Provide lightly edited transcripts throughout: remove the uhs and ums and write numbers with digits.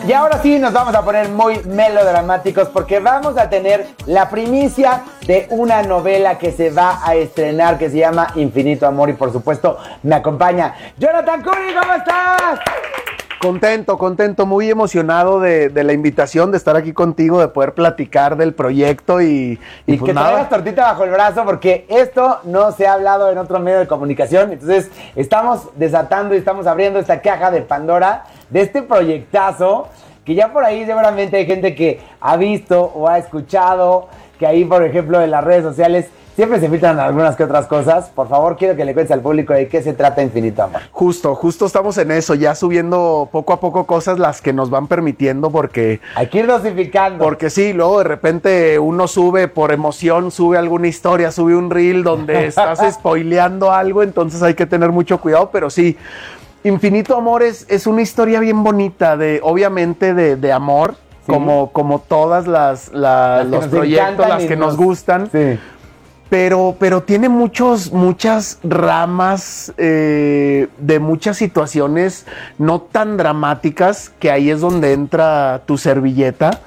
Y ahora sí nos vamos a poner muy melodramáticos porque vamos a tener la primicia de una novela que se va a estrenar que se llama Infinito Amor y por supuesto me acompaña Jonathan Curi, ¿cómo estás? Contento, muy emocionado de la invitación, de estar aquí contigo, de poder platicar del proyecto y pues que traigas tortita bajo el brazo porque esto no se ha hablado en otro medio de comunicación, entonces estamos desatando y estamos abriendo esta caja de Pandora de este proyectazo que ya por ahí seguramente hay gente que ha visto o ha escuchado, que ahí por ejemplo en las redes sociales siempre se filtran algunas que otras cosas. Por favor, quiero que le cuentes al público de qué se trata Infinito Amor. Justo estamos en eso, ya subiendo poco a poco cosas las que nos van permitiendo porque... Hay que ir dosificando. Porque sí, luego de repente uno sube por emoción, sube alguna historia, sube un reel donde estás spoileando algo, entonces hay que tener mucho cuidado, pero sí, Infinito Amor es una historia bien bonita, obviamente de amor, sí, como todas los proyectos, las que nos gustan. Sí. Pero tiene muchas ramas de muchas situaciones no tan dramáticas, que ahí es donde entra tu servilleta.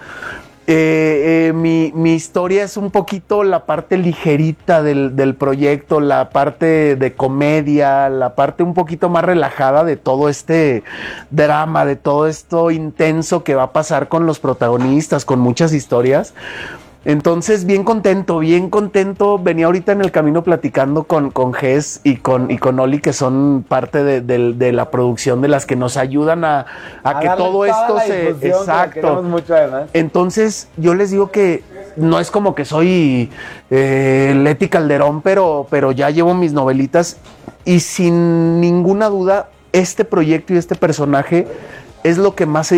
Mi historia es un poquito la parte ligerita del proyecto, la parte de comedia, la parte un poquito más relajada de todo este drama, de todo esto intenso que va a pasar con los protagonistas, con muchas historias. Entonces, bien contento, venía ahorita en el camino platicando con Jess y con Oli, que son parte de la producción, de las que nos ayudan a que todo esto se... Exacto. Mucho además. Entonces, yo les digo que no es como que soy Leti Calderón, pero ya llevo mis novelitas y sin ninguna duda, este proyecto y este personaje es lo que más se